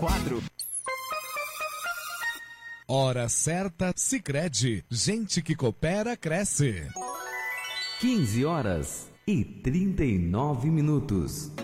4. Hora certa, Sicredi. Gente que coopera, cresce. 15 horas e 39 minutos.